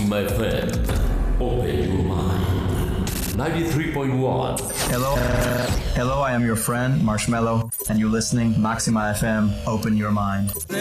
Maxima FM. Open your mind. 93.1. Hello, I am your friend, Marshmello, and you're listening Maxima FM, Open Your Mind.